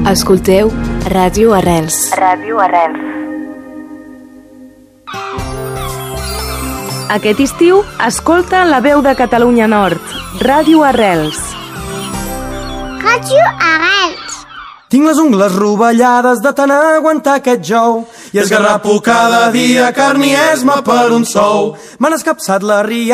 Escolteu Ràdio Arrels. Ràdio Arrels. Aquest estiu, escolta La Veu de Catalunya Nord. Ràdio Arrels. Ràdio Arrels. Tinc les ungles rovellades de tant aguantar aquest jou i esgarrapo cada dia carn i esma per un sou. M'han escapçat la ria